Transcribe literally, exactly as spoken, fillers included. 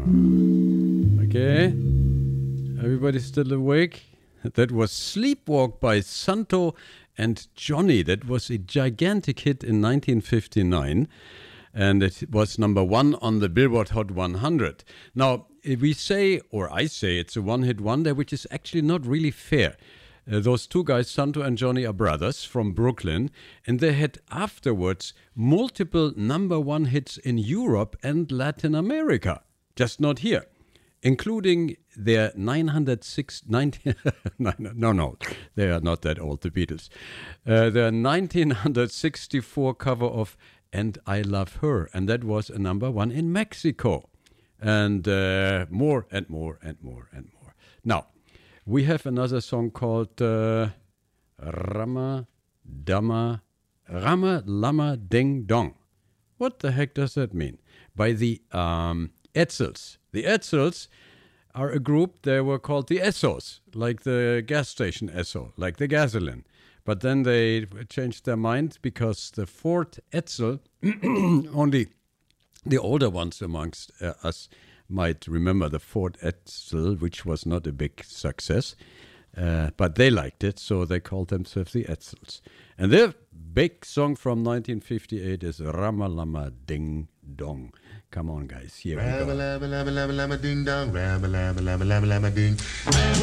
Okay. Everybody still awake? That was Sleepwalk by Santo and Johnny. That was a gigantic hit in nineteen fifty-nine. And it was number one on the Billboard Hot one hundred. Now, we say, or I say, it's a one-hit wonder, which is actually not really fair. Uh, those two guys, Santo and Johnny, are brothers from Brooklyn, and they had afterwards multiple number one hits in Europe and Latin America, just not here, including their nine hundred six, ninety, no, no, they are not that old, the Beatles. Uh, their nineteen sixty-four cover of And I Love Her, and that was a number one in Mexico. And uh, more and more and more and more. Now, we have another song called uh, Rama Dama, Rama Lama Ding Dong. What the heck does that mean? By the um, Edsels. The Edsels are a group, they were called the Essos, like the gas station Esso, like the gasoline. But then they changed their mind because the Ford Edsel, only the older ones amongst uh, us might remember the Ford Edsel, which was not a big success, uh, but they liked it, so they called themselves the Edsels. And their big song from nineteen fifty-eight is Rama Lama Ding Dong. Come on, guys, here we go. Rama Lama Lama Lama Lama Ding Dong, Rama Lama Lama Lama Lama Ding.